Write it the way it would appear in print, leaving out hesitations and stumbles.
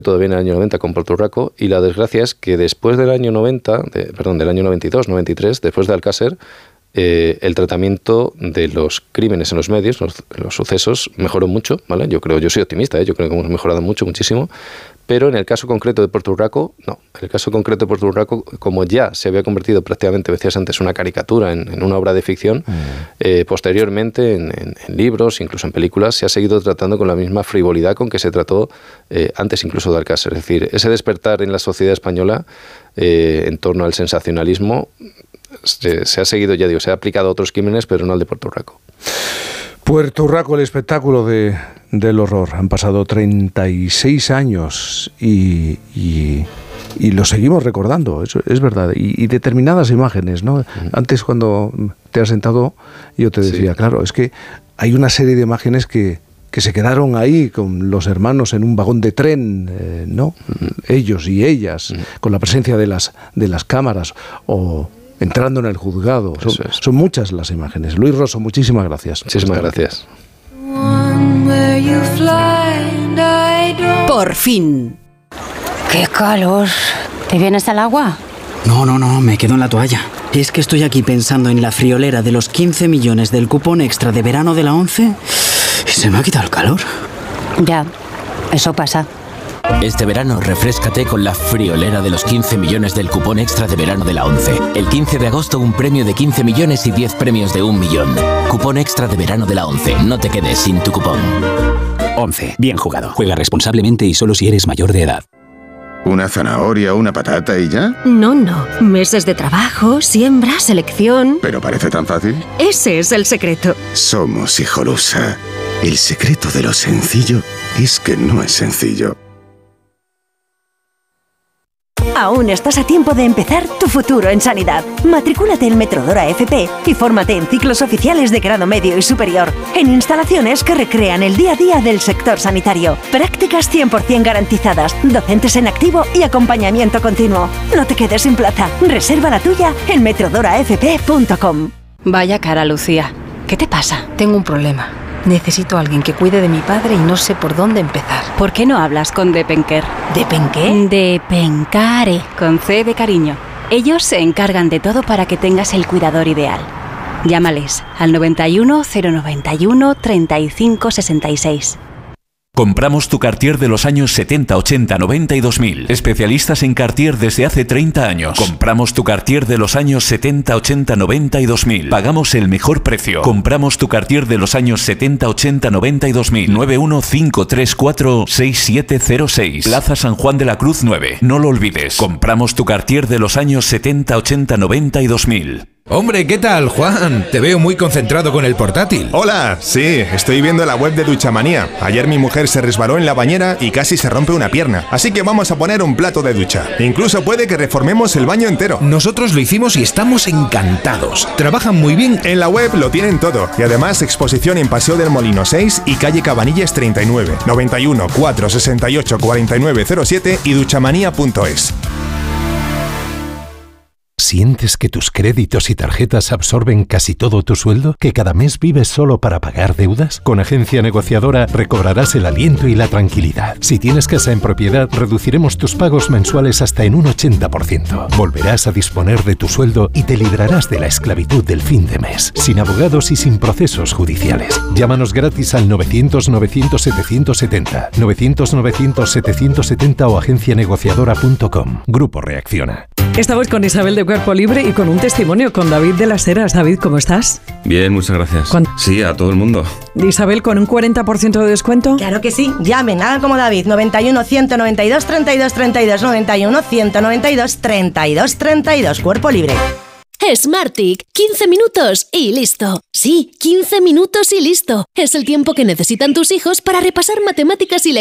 todavía en el año 90 con Puerto Rico, y la desgracia es que después del año 92, 93, después de Alcácer, el tratamiento de los crímenes en los medios, los sucesos, mejoró mucho, ¿vale? Yo soy optimista, yo creo que hemos mejorado muchísimo, pero en el caso concreto de Puerto Rico, no. En el caso concreto de Puerto Rico, como ya se había convertido prácticamente, decías antes, una caricatura en una obra de ficción, posteriormente en libros, incluso en películas, se ha seguido tratando con la misma frivolidad con que se trató antes incluso de Alcácer. Es decir, ese despertar en la sociedad española en torno al sensacionalismo se ha seguido, ya digo, se ha aplicado a otros crímenes, pero no al de Puerto Rico. Puerto Rico, el espectáculo del horror. Han pasado 36 años y lo seguimos recordando, eso es verdad. Y determinadas imágenes, ¿no? Antes, cuando te has sentado, yo te decía, claro, es que hay una serie de imágenes que se quedaron ahí con los hermanos en un vagón de tren, ¿no? Ellos y ellas, con la presencia de las cámaras, o entrando en el juzgado. Son muchas las imágenes. Luis Rosso, muchísimas gracias. Muchísimas gracias. Por fin. ¡Qué calor! ¿Te vienes al agua? No, me quedo en la toalla. Es que estoy aquí pensando en la friolera de los 15 millones del cupón extra de verano de la ONCE y se me ha quitado el calor. Ya, eso pasa. Este verano refréscate con la friolera de los 15 millones del cupón extra de verano de la ONCE. El 15 de agosto un premio de 15 millones y 10 premios de 1 millón. Cupón extra de verano de la ONCE. No te quedes sin tu cupón. ONCE. Bien jugado. Juega responsablemente y solo si eres mayor de edad. ¿Una zanahoria, una patata y ya? No. Meses de trabajo, siembra, selección... ¿Pero parece tan fácil? Ese es el secreto. Somos Hijolusa. El secreto de lo sencillo es que no es sencillo. Aún estás a tiempo de empezar tu futuro en sanidad. Matricúlate en Metrodora FP y fórmate en ciclos oficiales de grado medio y superior, en instalaciones que recrean el día a día del sector sanitario. Prácticas 100% garantizadas, docentes en activo y acompañamiento continuo. No te quedes sin plaza. Reserva la tuya en metrodorafp.com. Vaya cara, Lucía. ¿Qué te pasa? Tengo un problema. Necesito a alguien que cuide de mi padre y no sé por dónde empezar. ¿Por qué no hablas con Depenker? ¿Depenqué? Depencare, con C de cariño. Ellos se encargan de todo para que tengas el cuidador ideal. Llámales al 91 091 35 66. Compramos tu Cartier de los años 70, 80, 90 y 2000. Especialistas en Cartier desde hace 30 años. Compramos tu Cartier de los años 70, 80, 90 y 2000. Pagamos el mejor precio. Compramos tu Cartier de los años 70, 80, 90 y 2000. 915346706. Plaza San Juan de la Cruz 9. No lo olvides. Compramos tu Cartier de los años 70, 80, 90 y 2000. Hombre, ¿qué tal, Juan? Te veo muy concentrado con el portátil. Hola, sí, estoy viendo la web de Duchamanía. Ayer mi mujer se resbaló en la bañera y casi se rompe una pierna. Así que vamos a poner un plato de ducha. Incluso puede que reformemos el baño entero. Nosotros lo hicimos y estamos encantados. Trabajan muy bien. En la web lo tienen todo. Y además exposición en Paseo del Molino 6 y calle Cabanillas 39. 91 468 4907 y duchamanía.es. ¿Sientes que tus créditos y tarjetas absorben casi todo tu sueldo? ¿Que cada mes vives solo para pagar deudas? Con Agencia Negociadora recobrarás el aliento y la tranquilidad. Si tienes casa en propiedad, reduciremos tus pagos mensuales hasta en un 80%. Volverás a disponer de tu sueldo y te librarás de la esclavitud del fin de mes, sin abogados y sin procesos judiciales. Llámanos gratis al 900-900-770, 900-900-770 o agencianegociadora.com. Grupo Reacciona. Estamos con Isabel de Cuerpo Libre y con un testimonio con David de las Heras. David, ¿cómo estás? Bien, muchas gracias. Sí, a todo el mundo. Isabel, ¿con un 40% de descuento? Claro que sí. Llamen, hagan como David. 91 192 32 32. 91 192 32 32. Cuerpo Libre. Smartick, 15 minutos y listo. Sí, 15 minutos y listo. Es el tiempo que necesitan tus hijos para repasar matemáticas y lecturas